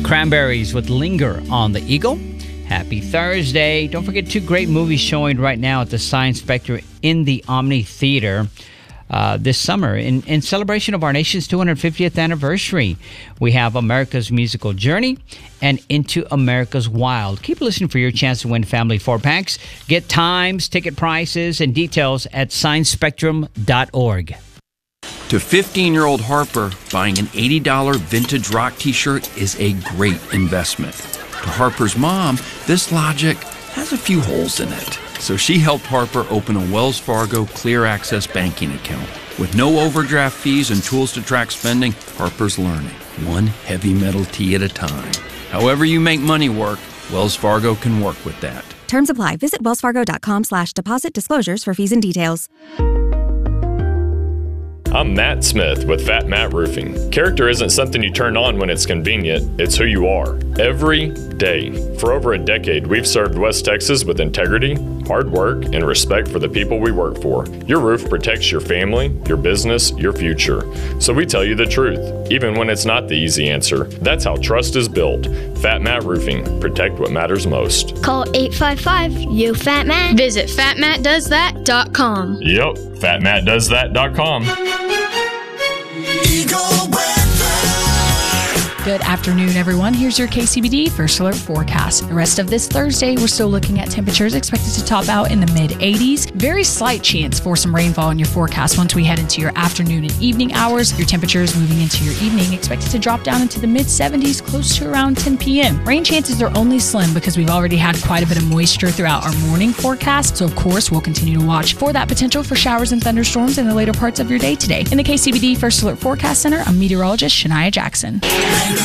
Cranberries with Linger on the Eagle. Happy Thursday. Don't forget 2 great movies showing right now at the Science Spectrum in the Omni Theater this summer. In celebration of our nation's 250th anniversary, we have America's Musical Journey and Into America's Wild. Keep listening for your chance to win family 4-packs. Get times, ticket prices, and details at sciencespectrum.org. To 15-year-old Harper, buying an $80 vintage rock t-shirt is a great investment. To Harper's mom, this logic has a few holes in it. So she helped Harper open a Wells Fargo Clear Access banking account. With no overdraft fees and tools to track spending, Harper's learning, one heavy metal tea at a time. However you make money work, Wells Fargo can work with that. Terms apply. Visit wellsfargo.com/deposit disclosures for fees and details. I'm Matt Smith with Fat Matt Roofing. Character isn't something you turn on when it's convenient, it's who you are. Every day. For over a decade, we've served West Texas with integrity, hard work, and respect for the people we work for. Your roof protects your family, your business, your future. So we tell you the truth, even when it's not the easy answer. That's how trust is built. Fat Matt Roofing. Protect what matters most. Call 855-YO-FAT-MAT. Visit fatmattdoesthat.com. Yep, fatmattdoesthat.com. Good afternoon, everyone. Here's your KCBD First Alert forecast. The rest of this Thursday, we're still looking at temperatures expected to top out in the mid-80s. Very slight chance for some rainfall in your forecast once we head into your afternoon and evening hours. Your temperatures moving into your evening expected to drop down into the mid-70s close to around 10 p.m. Rain chances are only slim because we've already had quite a bit of moisture throughout our morning forecast. So, of course, we'll continue to watch for that potential for showers and thunderstorms in the later parts of your day today. In the KCBD First Alert Forecast Center, I'm meteorologist Shania Jackson.